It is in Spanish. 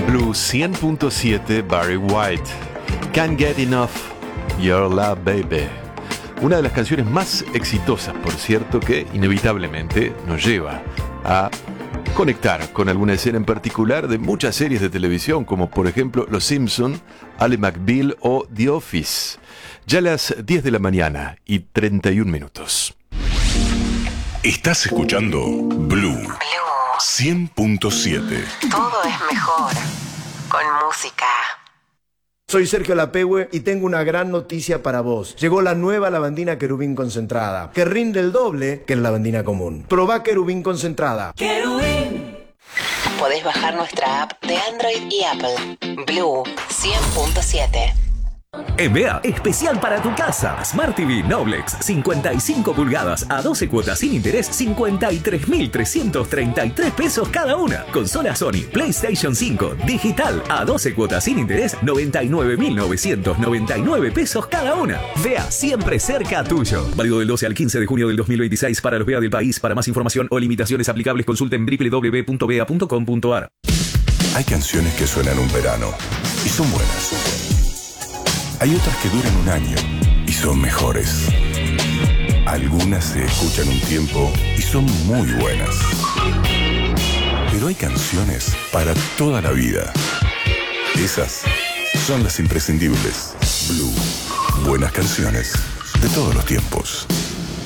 Blue 100.7 Barry White. Can't Get Enough Your Love Baby. Una de las canciones más exitosas, por cierto, que inevitablemente nos lleva a conectar con alguna escena en particular de muchas series de televisión, como por ejemplo Los Simpson, Ally McBeal o The Office. Ya a las 10 de la mañana y 31 minutos. Estás escuchando Blue 100.7. Todo es mejor con música. Soy Sergio Lapehue y tengo una gran noticia para vos. Llegó la nueva lavandina Querubín concentrada, que rinde el doble que la lavandina común. Probá Querubín concentrada. ¡Querubín! Podés bajar nuestra app de Android y Apple. Blue 100.7. EMEA, especial para tu casa. Smart TV Noblex, 55 pulgadas a 12 cuotas sin interés, 53.333 pesos cada una. Consola Sony, PlayStation 5, digital, a 12 cuotas sin interés, 99.999 pesos cada una. VEA, siempre cerca tuyo. Válido del 12 al 15 de junio del 2026 para los VEA del país. Para más información o limitaciones aplicables, consulten www.vea.com.ar. Hay canciones que suenan un verano y son buenas. Hay otras que duran un año y son mejores. Algunas se escuchan un tiempo y son muy buenas. Pero hay canciones para toda la vida. Esas son las imprescindibles. Blue. Buenas canciones de todos los tiempos.